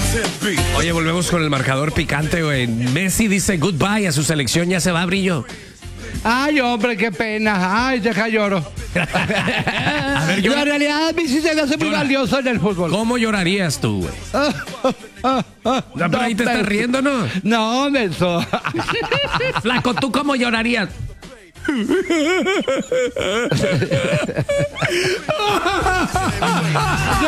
Oye, volvemos con el marcador picante, güey. Messi dice goodbye a su selección, ya se va, Brillo. Ay, hombre, qué pena. Ay, deja lloro. A ver, La realidad, Messi se me hace muy Llora. valioso en el fútbol. ¿Cómo llorarías tú, güey? Ya por ahí te estás riendo, ¿no? No, menso. Flaco, ¿tú cómo llorarías?